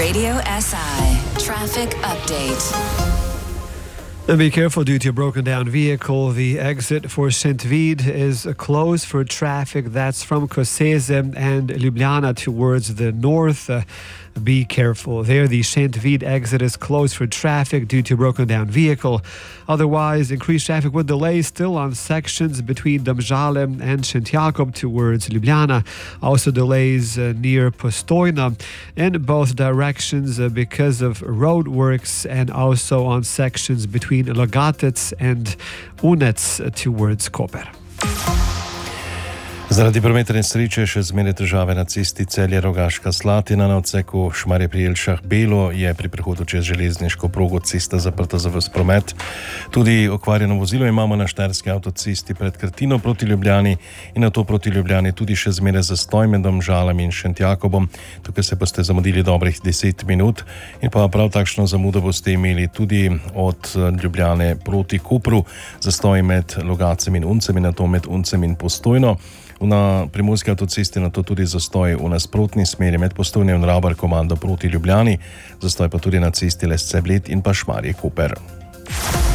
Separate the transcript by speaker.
Speaker 1: Radio SI traffic update.
Speaker 2: And be careful due to a broken down vehicle. The exit for St. Vith is closed for traffic. That's from Koseze and Ljubljana towards the north. Be careful there. The St. Vith exit is closed for traffic due to a broken down vehicle. Otherwise, increased traffic with delays still on sections between Domžale and St. Jakob towards Ljubljana. Also delays near Postojna in both directions because of road works, and also on sections between Logatec and Unec towards Koper.
Speaker 3: Zaradi prometne nesreče še zmeraj težave na cesti Celje-Rogaška Slatina na odseku Šmarje pri Jelšah-Belo je pri prehodu čez železniško progo cesta zaprta za ves promet. Tudi okvarjeno vozilo imamo na štajerski avtocesti pred Krtino proti Ljubljani in nato proti Ljubljani tudi še zmeraj zastoj med Domžalami in Šent Jakobom. Tukaj se boste zamudili dobrih 10 minut in pa prav takšno zamudo boste imeli tudi od Ljubljane proti Kopru, zastoj med Logacem in Uncem in nato med Uncem in Postojno. Na primorski avtocesti na to tudi zastoj v nasprotni smeri med Postojno in Rabar komando proti Ljubljani, zastoj pa tudi na cesti Lesce-Bled in pa Šmarje-Koper.